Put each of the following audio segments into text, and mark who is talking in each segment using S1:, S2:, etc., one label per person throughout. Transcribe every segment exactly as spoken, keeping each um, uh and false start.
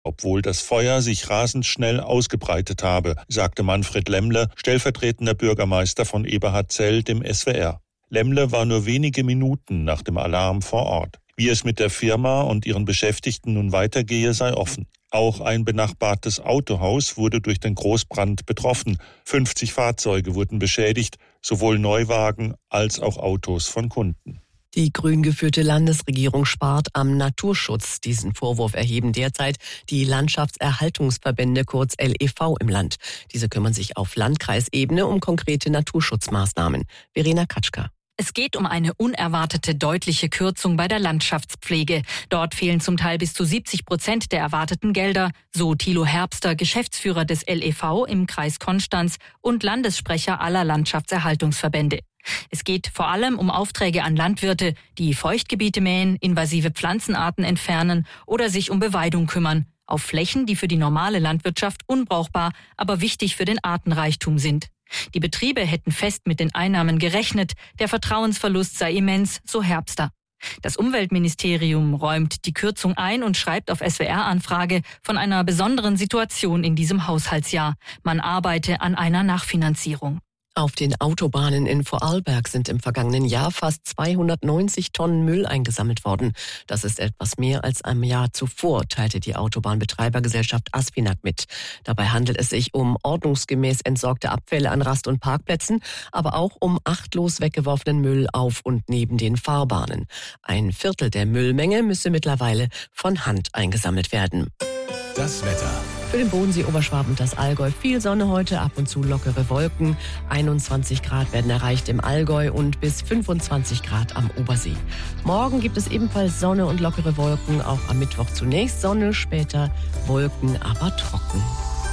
S1: obwohl das Feuer sich rasend schnell ausgebreitet habe, sagte Manfred Lemmle, stellvertretender Bürgermeister von Eberhardzell, dem S W R. Lemmle war nur wenige Minuten nach dem Alarm vor Ort. Wie es mit der Firma und ihren Beschäftigten nun weitergehe, sei offen. Auch ein benachbartes Autohaus wurde durch den Großbrand betroffen. fünfzig Fahrzeuge wurden beschädigt, sowohl Neuwagen als auch Autos von Kunden.
S2: Die grün geführte Landesregierung spart am Naturschutz. Diesen Vorwurf erheben derzeit die Landschaftserhaltungsverbände, kurz L E V, im Land. Diese kümmern sich auf Landkreisebene um konkrete Naturschutzmaßnahmen. Verena Katschka.
S3: Es geht um eine unerwartete deutliche Kürzung bei der Landschaftspflege. Dort fehlen zum Teil bis zu siebzig Prozent der erwarteten Gelder, so Thilo Herbster, Geschäftsführer des L E V im Kreis Konstanz und Landessprecher aller Landschaftserhaltungsverbände. Es geht vor allem um Aufträge an Landwirte, die Feuchtgebiete mähen, invasive Pflanzenarten entfernen oder sich um Beweidung kümmern, auf Flächen, die für die normale Landwirtschaft unbrauchbar, aber wichtig für den Artenreichtum sind. Die Betriebe hätten fest mit den Einnahmen gerechnet, der Vertrauensverlust sei immens, so Herbster. Das Umweltministerium räumt die Kürzung ein und schreibt auf S W R-Anfrage von einer besonderen Situation in diesem Haushaltsjahr. Man arbeite an einer Nachfinanzierung.
S2: Auf den Autobahnen in Vorarlberg sind im vergangenen Jahr fast zweihundertneunzig Tonnen Müll eingesammelt worden. Das ist etwas mehr als im Jahr zuvor, teilte die Autobahnbetreibergesellschaft Asfinag mit. Dabei handelt es sich um ordnungsgemäß entsorgte Abfälle an Rast- und Parkplätzen, aber auch um achtlos weggeworfenen Müll auf und neben den Fahrbahnen. Ein Viertel der Müllmenge müsse mittlerweile von Hand eingesammelt werden.
S4: Das Wetter.
S2: Für den Bodensee, Oberschwaben und das Allgäu viel Sonne heute, ab und zu lockere Wolken. einundzwanzig Grad werden erreicht im Allgäu und bis fünfundzwanzig Grad am Obersee. Morgen gibt es ebenfalls Sonne und lockere Wolken, auch am Mittwoch zunächst Sonne, später Wolken, aber trocken.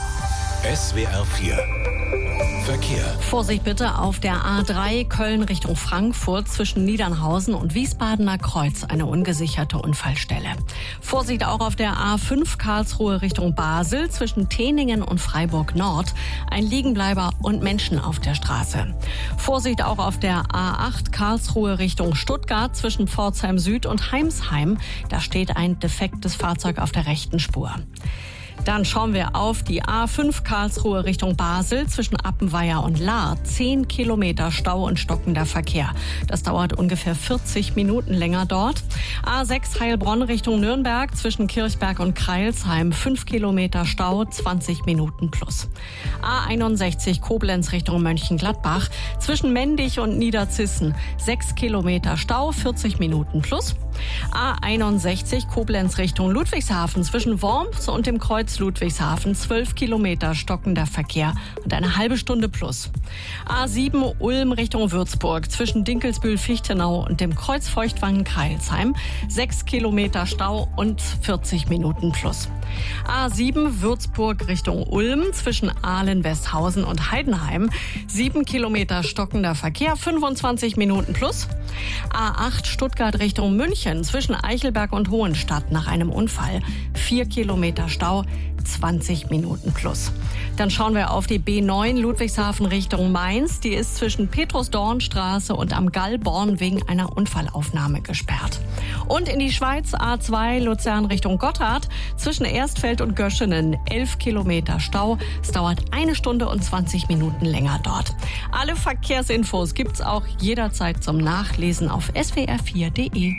S4: S W R vier Verkehr.
S5: Vorsicht bitte auf der A drei Köln Richtung Frankfurt zwischen Niedernhausen und Wiesbadener Kreuz, eine ungesicherte Unfallstelle. Vorsicht auch auf der A fünf Karlsruhe Richtung Basel zwischen Teningen und Freiburg Nord, ein Liegenbleiber und Menschen auf der Straße. Vorsicht auch auf der A acht Karlsruhe Richtung Stuttgart zwischen Pforzheim Süd und Heimsheim, da steht ein defektes Fahrzeug auf der rechten Spur. Dann schauen wir auf die A fünf Karlsruhe Richtung Basel zwischen Appenweier und Lahr. Zehn Kilometer Stau und stockender Verkehr. Das dauert ungefähr vierzig Minuten länger dort. A sechs Heilbronn Richtung Nürnberg zwischen Kirchberg und Kreilsheim. Fünf Kilometer Stau, zwanzig Minuten plus. A einundsechzig Koblenz Richtung Mönchengladbach zwischen Mendig und Niederzissen. Sechs Kilometer Stau, vierzig Minuten plus. A einundsechzig Koblenz Richtung Ludwigshafen zwischen Worms und dem Kreuz Ludwigshafen, zwölf Kilometer stockender Verkehr und eine halbe Stunde plus. A sieben Ulm Richtung Würzburg zwischen Dinkelsbühl-Fichtenau und dem Kreuz Feuchtwangen-Kreilsheim, sechs Kilometer Stau und vierzig Minuten plus. A sieben Würzburg Richtung Ulm zwischen Ahlen-Westhausen und Heidenheim, sieben Kilometer stockender Verkehr, fünfundzwanzig Minuten plus. A acht Stuttgart Richtung München zwischen Eichelberg und Hohenstadt nach einem Unfall, vier Kilometer Stau, zwanzig Minuten plus. Dann schauen wir auf die B neun Ludwigshafen Richtung Mainz. Die ist zwischen Petrus-Dorn-Straße und am Gallborn wegen einer Unfallaufnahme gesperrt. Und in die Schweiz A zwei Luzern Richtung Gotthard zwischen Erstfeld und Göschenen. elf Kilometer Stau. Es dauert eine Stunde und zwanzig Minuten länger dort. Alle Verkehrsinfos gibt's auch jederzeit zum Nachlesen auf s w r vier punkt d e.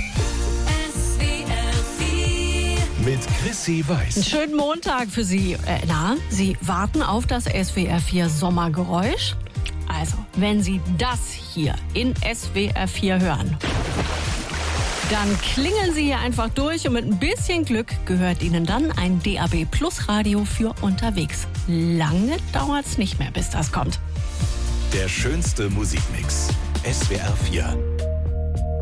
S4: Mit Chrissy Weiß.
S5: Einen schönen Montag für Sie. Äh, na, Sie warten auf das S W R vier Sommergeräusch? Also, wenn Sie das hier in S W R vier hören, dann klingeln Sie hier einfach durch und mit ein bisschen Glück gehört Ihnen dann ein D A B Plus Radio für unterwegs. Lange dauert's nicht mehr, bis das kommt.
S4: Der schönste Musikmix. S W R vier.